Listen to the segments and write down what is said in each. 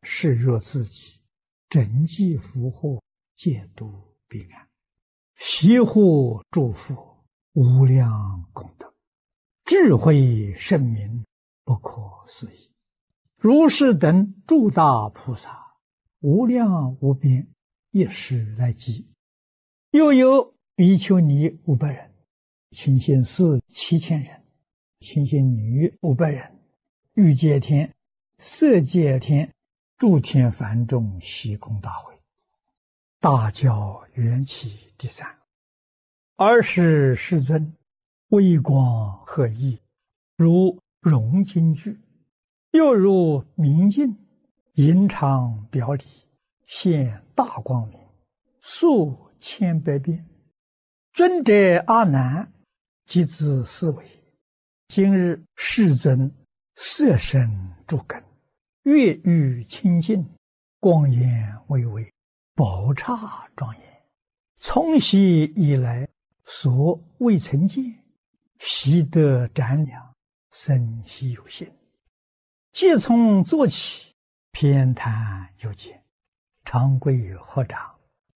视若自己，整济福祸，戒度彼岸，习护诸佛，无量功德，智慧圣明，不可思议。如是等诸大菩萨，无量无边，一时来集。又有比丘尼500人，清心寺7000人，清心女500人，欲界天、色界天、诸天梵众悉空大会，大教缘起第3。尔时世尊微光赫熠，如融金具，又如明镜，隐常表里，现大光明，数千百遍。尊者阿难即自思维：今日世尊色身诸根，月欲清净，光颜巍巍，宝刹庄严，从昔以来所未曾见，习得瞻量，生希有心。即从坐起，偏袒右肩，长跪合掌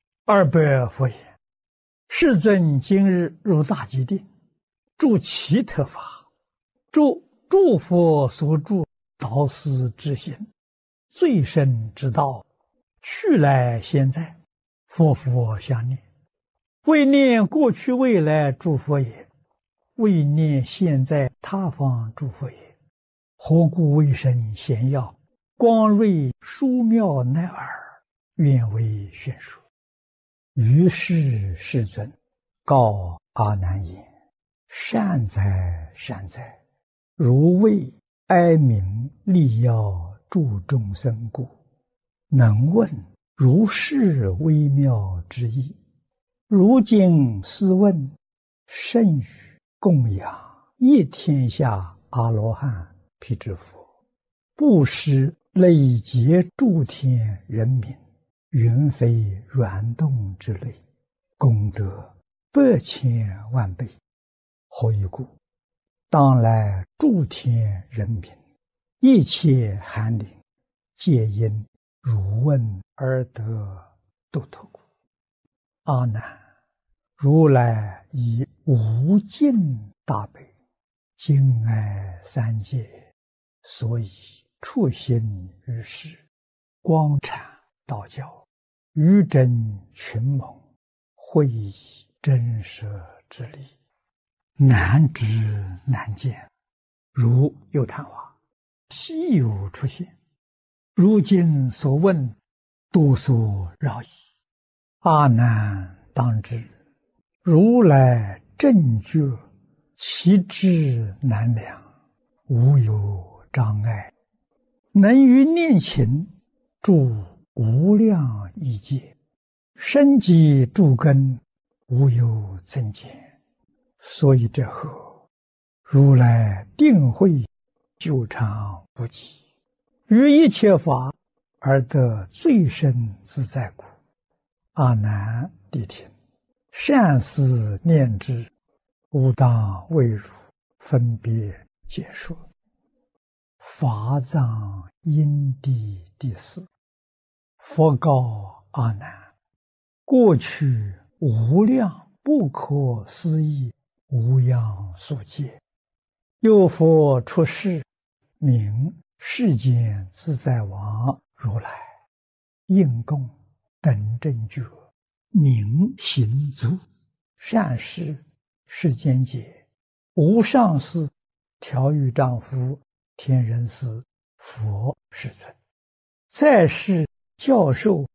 ，200佛言：世尊今日入大吉定，住其特法，住诸佛所住导师之心，最深之道，去来现在，佛佛相念，为念过去未来诸佛也，为念现在他方诸佛也。何故为身显耀，光瑞殊妙乃尔，愿为宣说。于是世尊告阿难言：善哉善哉，如为哀悯利要助众生故，能问如是微妙之意。如今斯问，甚于供养一天下阿罗汉辟支佛，布施累劫诸天人民，云非软动之类，功德100千万倍。何以故？当来诸天人民，一切寒灵，皆因汝问而得度脱故。阿难，如来以无尽大悲，敬爱三界，所以处心于世，光阐道教，于真群蒙，会以真实之力，难知难见，如有昙花，稀有出现。如今所问，多所扰矣。阿难当知，如来正觉，其智难量，无有障碍，能于念勤，住无量亿界，深积诸根，无有增减。所以者何？如来定慧久长不极，于一切法而得最深自在故。阿难谛听，善思念之，吾当为汝分别解说。法藏因地第4。佛告阿难：过去无量不可思议无量数劫，有佛出世，名世间自在王如来，应供等正觉，名行足，善事世间解，无上士、调御丈夫、天人师、佛世尊，在世教授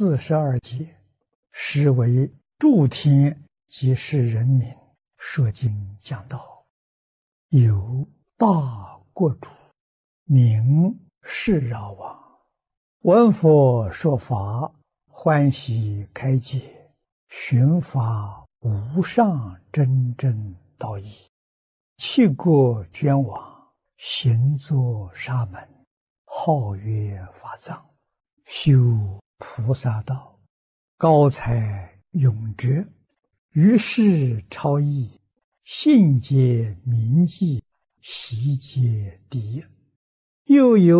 42劫，实为诸天及世人民说经讲道。有大国主，名释饶王，闻佛说法，欢喜开解，寻法无上真正道义，弃国捐往，行作沙门，号曰法藏，修菩萨道，高才永哲，于世超逸，信皆铭记，习皆第一。又有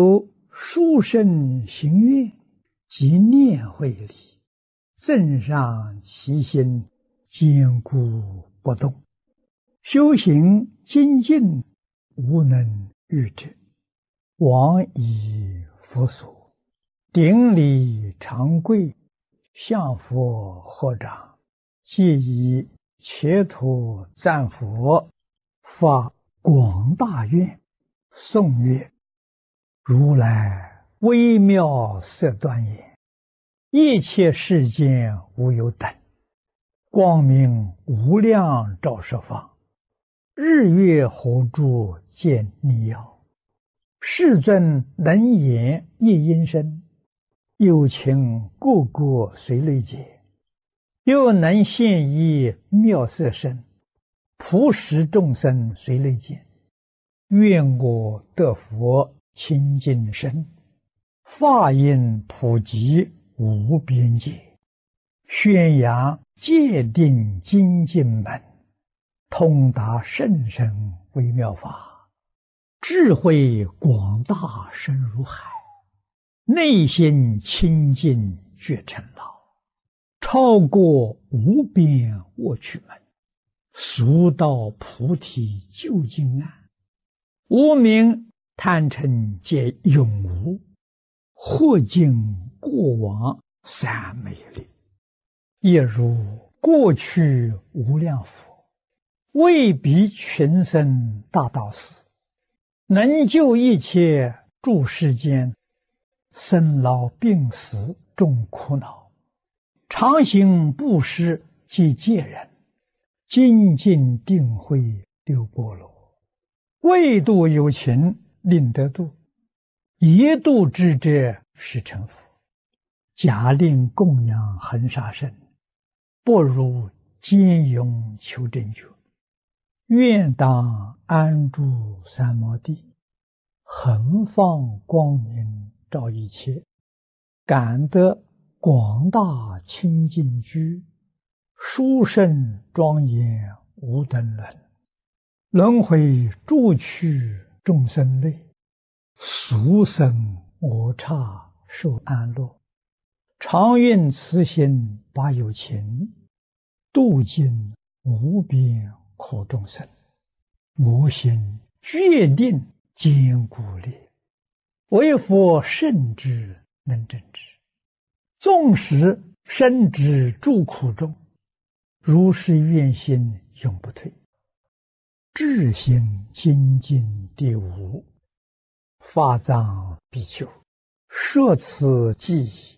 殊胜行愿，即念慧力，正上其心，坚固不动。修行精进，无能御之。往以佛所，顶礼长跪，向佛合掌，皆以切土赞佛，发广大愿，颂曰：如来微妙色端严，一切世间无有等，光明无量照十方，日月火柱见逆耀。世尊能言一音声，有情个个随类解，又能现一妙色身，普使众生随类见。愿我得佛清净身，法音普及无边界，宣扬戒定精进门，通达甚深微妙法，智慧广大深如海，内心清净觉成道，超过无边卧趣门，速到菩提究竟岸。无明贪嗔皆永无，或尽过往三昧力，也如过去无量佛，为彼群生大道士，能救一切诸世间，生老病死众苦恼，常行布施即戒人，精进定慧六波罗，为度有情令得度，一度之者是成佛。假令供养恒沙身，不如坚勇求真觉。愿当安住三摩地，恒放光明照一切，感得广大清净居，殊胜庄严无等伦。轮回诸趣众生类，俗生我刹受安乐。常愿慈心把有情，度尽无边苦众生。我心决定坚固力，为佛圣之能正之。纵使身之诸苦中，如是愿心永不退。智行精进第五，法藏比丘，摄此记忆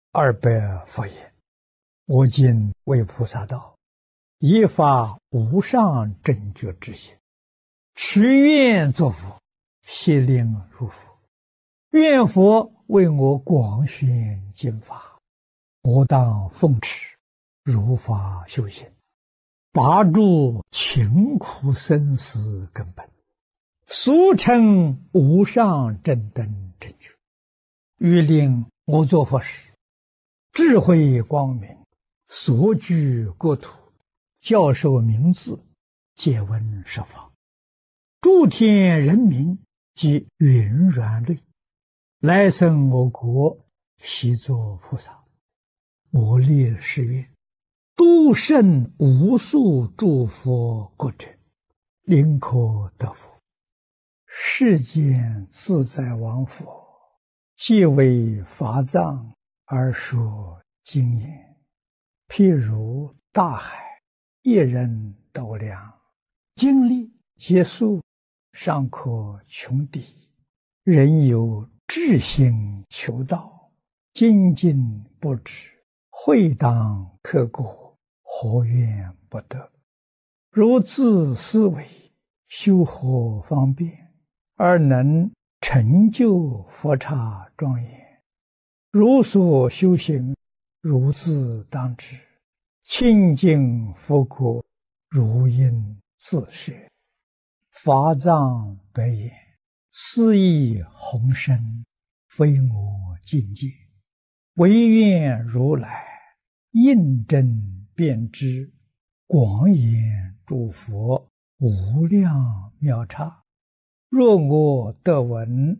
200佛言：我今为菩萨道，以发无上正觉之心，许愿作佛，悉令如佛。愿佛为我广宣经法，我当奉持，如法修行，拔除勤苦生死根本，俗称无上正等正觉。欲令我作佛时，智慧光明，所居国土，教授名字，皆闻十方。诸天人民及云软类，来生我国，悉作菩萨。我立誓愿，度胜无数诸佛国者，临可得佛。世间自在王佛，皆为法藏而说经言，譬如大海，一人斗量，经历结束，尚可穷底。人有志心求道，精进不止，会当刻过，何怨不得？如自思维，修何方便，而能成就佛刹庄严？如所修行，如自当知，清净佛国，如应自设。法藏白言：斯亦宏深，非我境界，唯愿如来印证遍知，广演诸佛无量妙刹。若我得闻，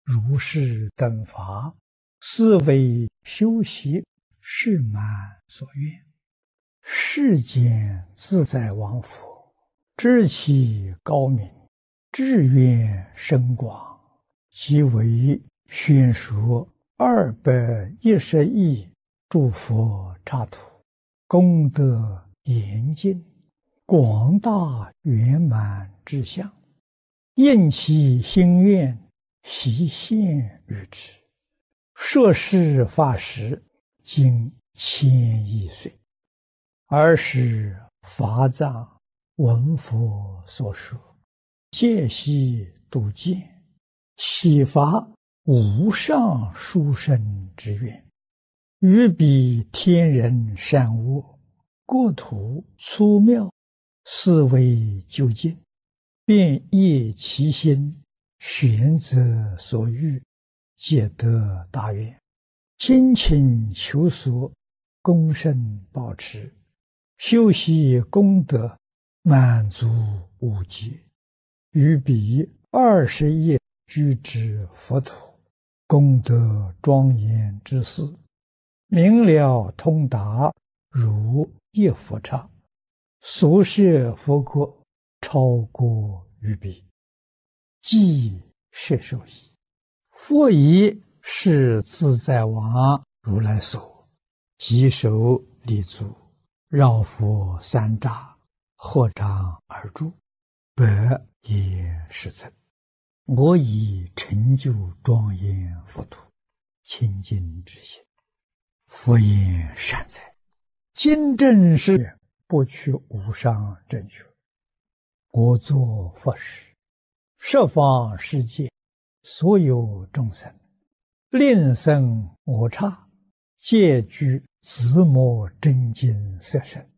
如是等法，是为修习是满所愿。世间自在王佛，知其高明，志愿深广，即为宣说210亿诸佛刹土，功德严尽，广大圆满之相，应其心愿，悉现于之。摄事法时，经1000亿岁，尔时法藏闻佛所说，戒悉度见，启发无上殊胜之愿，于彼天人善恶，国土粗妙，思维究竟，便业其心，选择所欲，皆得大愿，精勤求索，恭慎保持，修习功德，满足无极，于彼20亿居之佛土，功德庄严之事，明了通达，如一佛刹，所摄佛国，超过于彼，即摄受矣。佛以是自在王如来所，稽首立足，绕佛3匝，合掌而住，百也世尊，我以成就庄严佛土，清净之心。佛言善哉，今正是不取无上正觉。我作佛时，十方世界所有众生，令生我刹，皆具自摩真经色身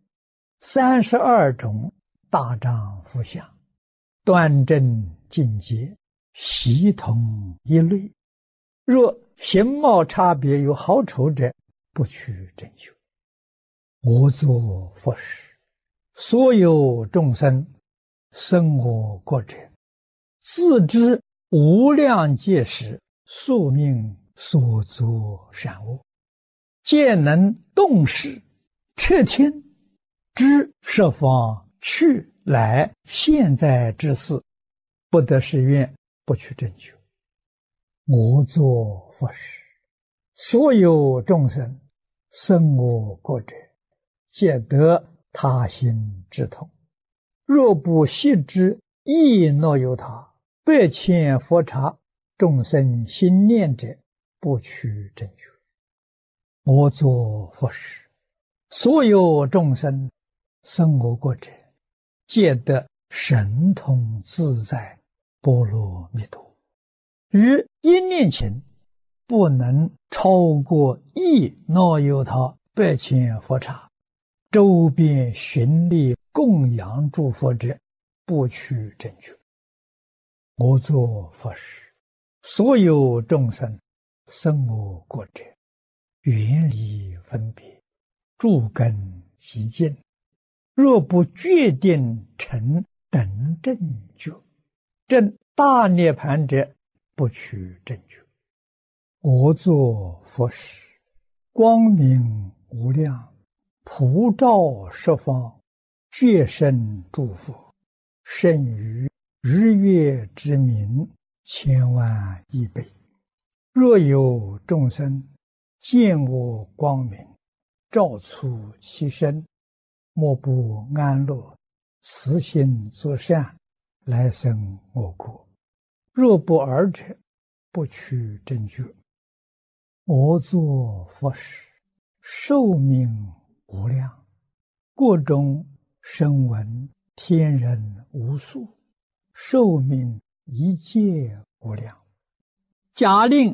，32种大丈夫相，端正净洁，悉同一类。若形貌差别有好丑者，不取正觉。我作佛时，所有众生生我国者，自知无量劫时宿命所作善恶，皆能动识彻天，知十方去来现在之事，不得誓愿，不取正觉。我作佛时，所有众生生我国者，皆得他心之通。若不悉知亦若有他，100千佛刹众生心念者，不取正觉。我作佛时，所有众生生我国者，皆得神通自在波罗蜜多。于一念前，不能超过亦若有他100千佛刹，周边寻历供养诸佛者，不取正觉。我作佛时，所有众生生我国者，远离分别，诸根极净，若不决定成等正觉，证大涅盘者，不取正觉。我作佛时，光明无量，普照十方，觉生诸佛，胜于日月之明，1000万亿倍。若有众生见我光明，照出其身，莫不安乐，慈心作善，来生我国。若不尔者，不取正觉。我作佛时，寿命无量，国中声闻天人无数，寿命一切无量。假令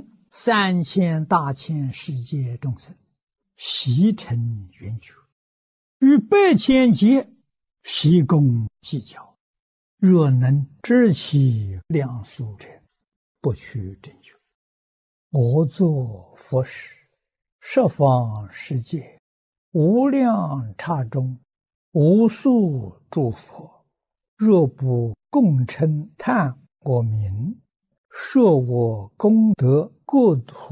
3000大千世界众生悉成圆觉，于100千劫悉共计较，若能知其量数者，不取正觉。我作佛时，十方世界无量刹中，无数诸佛，若不共称叹我名， 设我功德国土